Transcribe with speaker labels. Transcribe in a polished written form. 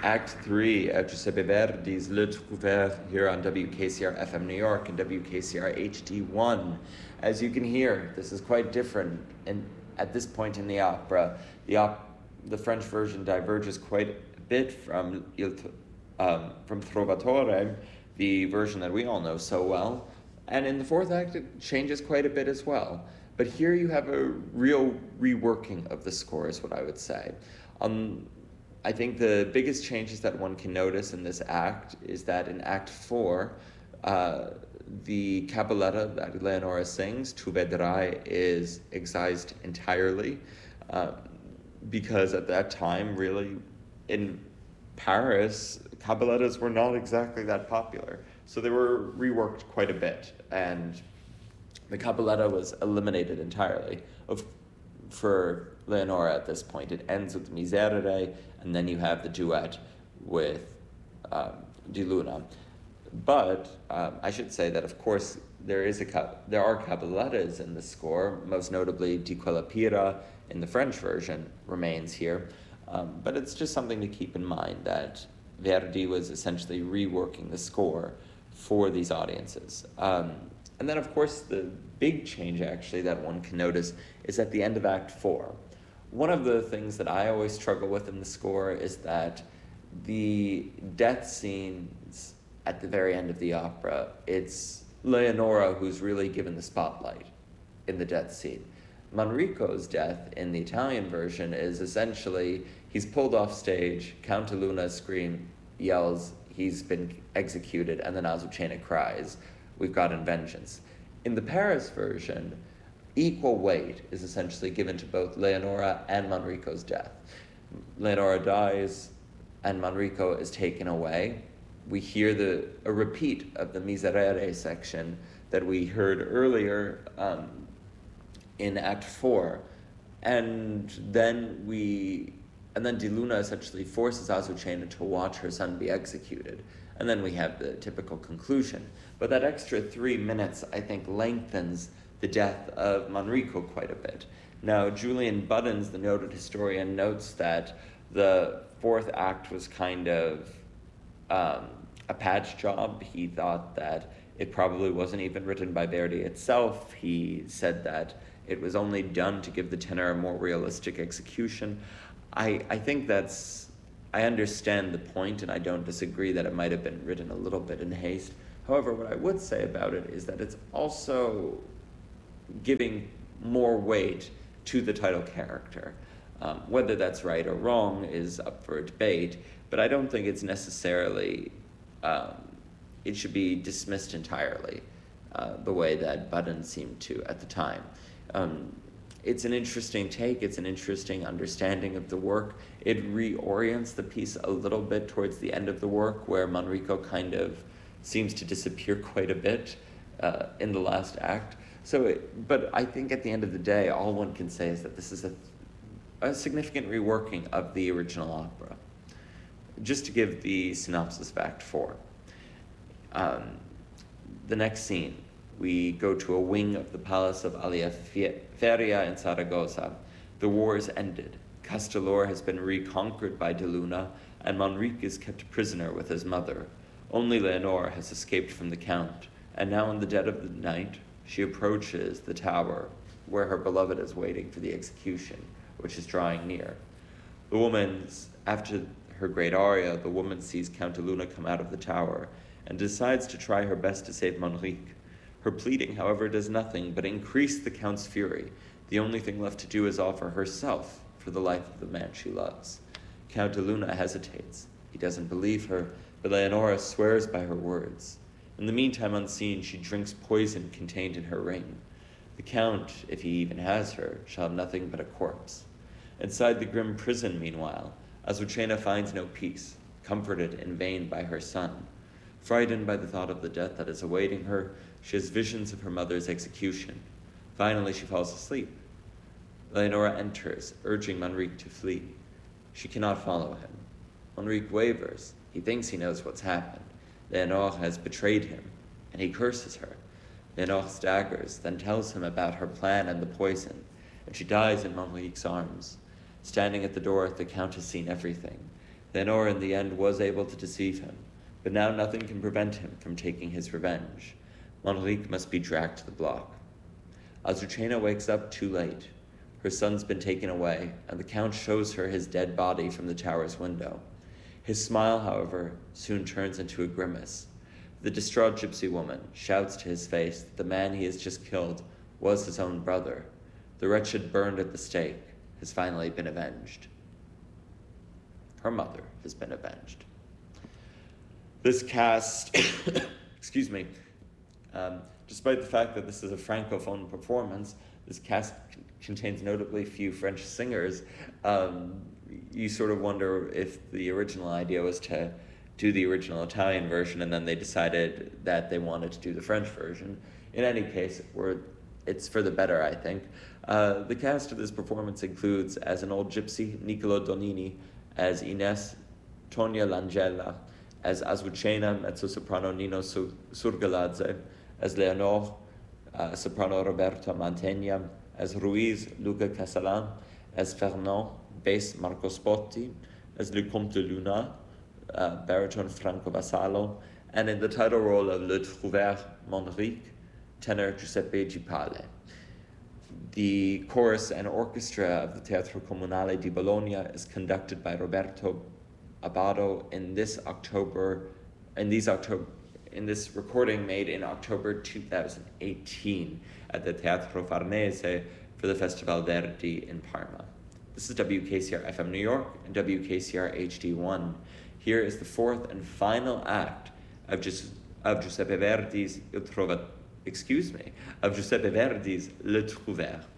Speaker 1: Act 3 of Giuseppe Verdi's Le Trouvère here on WKCR FM New York and WKCR HD1. As you can hear, this is quite different, and at this point in the opera, the French version diverges quite a bit from Trovatore, the version that we all know so well, and in the fourth act it changes quite a bit as well. But here you have a real reworking of the score, is what I would say. I think the biggest changes that one can notice in this act is that in Act 4, the cabaletta that Leonora sings, Tu vedrai, is excised entirely, because at that time, really, in Paris, caballettas were not exactly that popular. So they were reworked quite a bit, and the cabaletta was eliminated entirely. For Leonora at this point, it ends with Miserere, and then you have the duet with Di Luna. But I should say that, of course, there are caballettas in the score, most notably Di quella pira in the French version remains here. But it's just something to keep in mind that Verdi was essentially reworking the score for these audiences. And then, of course, the big change, actually, that one can notice is at the end of Act 4. One of the things that I always struggle with in the score is that the death scenes at the very end of the opera, it's Leonora who's really given the spotlight in the death scene. Manrico's death in the Italian version is essentially, he's pulled off stage, Count Luna yells, he's been executed, and then Azucena cries, we've gotten vengeance. In the Paris version, equal weight is essentially given to both Leonora and Manrico's death. Leonora dies and Manrico is taken away. We hear a repeat of the Miserere section that we heard earlier in Act 4. And then Di Luna essentially forces Azucena to watch her son be executed. And then we have the typical conclusion. But that extra 3 minutes, I think, lengthens the death of Manrico quite a bit. Now, Julian Buttons, the noted historian, notes that the fourth act was kind of a patch job. He thought that it probably wasn't even written by Verdi itself. He said that it was only done to give the tenor a more realistic execution. I think I understand the point, and I don't disagree that it might have been written a little bit in haste. However, what I would say about it is that it's also giving more weight to the title character. Whether that's right or wrong is up for debate, but I don't think it's necessarily, it should be dismissed entirely, the way that Budden seemed to at the time. It's an interesting take, it's an interesting understanding of the work. It reorients the piece a little bit towards the end of the work, where Manrico kind of seems to disappear quite a bit in the last act. But I think at the end of the day, all one can say is that this is a significant reworking of the original opera. Just to give the synopsis of Act 4. The next scene, we go to a wing of the palace of Aliaferia in Saragossa. The war is ended. Castelor has been reconquered by Di Luna, and Manrique is kept prisoner with his mother. Only Leonora has escaped from the count, and now in the dead of the night, she approaches the tower where her beloved is waiting for the execution, which is drawing near. After her great aria, the woman sees Count Luna come out of the tower and decides to try her best to save Manrique. Her pleading, however, does nothing but increase the Count's fury. The only thing left to do is offer herself for the life of the man she loves. Count Luna hesitates. He doesn't believe her, but Leonora swears by her words. In the meantime, unseen, she drinks poison contained in her ring. The Count, if he even has her, shall have nothing but a corpse. Inside the grim prison, meanwhile, Azucena finds no peace, comforted in vain by her son. Frightened by the thought of the death that is awaiting her, she has visions of her mother's execution. Finally, she falls asleep. Leonora enters, urging Manrique to flee. She cannot follow him. Manrique wavers. He thinks he knows what's happened. Leonora has betrayed him, and he curses her. Leonora staggers, then tells him about her plan and the poison, and she dies in Manrique's arms. Standing at the door, the Count has seen everything. Leonora in the end was able to deceive him, but now nothing can prevent him from taking his revenge. Manrique must be dragged to the block. Azucena wakes up too late. Her son's been taken away, and the Count shows her his dead body from the tower's window. His smile, however, soon turns into a grimace. The distraught gypsy woman shouts to his face that the man he has just killed was his own brother. The wretched burned at the stake has finally been avenged. Her mother has been avenged. This cast, excuse me, despite the fact that this is a francophone performance, this cast contains notably few French singers. You sort of wonder if the original idea was to do the original Italian version and then they decided that they wanted to do the French version. In any case, it's for the better, I think. The cast of this performance includes, as an old gypsy, Niccolo Donini, as Ines, Tonia Langella, as Azucena, mezzo-soprano Nino Surgaladze, as Leonore, soprano Roberto Mantegna, as Ruiz, Luca Casalan, as Fernand, bass Marco Spotti, as Le Comte de Luna, baritone Franco Vassallo, and in the title role of Le Trouvère Manrique, tenor Giuseppe Gipale. The chorus and orchestra of the Teatro Comunale di Bologna is conducted by Roberto Abbado in this recording made in October 2018 at the Teatro Farnese for the Festival Verdi in Parma. This is WKCR FM New York and WKCR HD1. Here is the fourth and final act of Giuseppe Verdi's Le Trouvère.